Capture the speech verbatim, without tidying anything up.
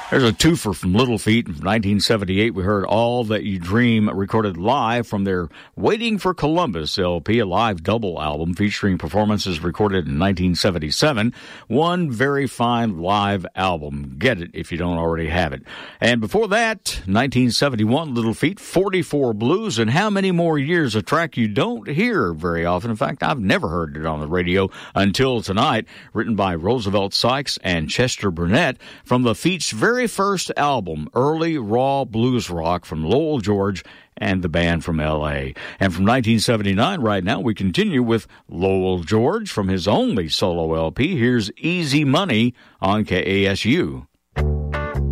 There's a twofer from Little Feat. From nineteen seventy-eight, we heard All That You Dream recorded live from their Waiting for Columbus L P, a live double album featuring performances recorded in nineteen seventy-seven. One very fine live album. Get it if you don't already have it. And before that, nineteen seventy-one, Little Feat, forty-four Blues, and how many more years, a track you don't hear very often. In fact, I've never heard it on the radio until tonight, written by Roosevelt Sykes and Chester Burnett from the Feat's very first album, early raw blues rock from Lowell George and the band from L A. And from nineteen seventy-nine, right now, we continue with Lowell George from his only solo L P. Here's Easy Money on K A S U.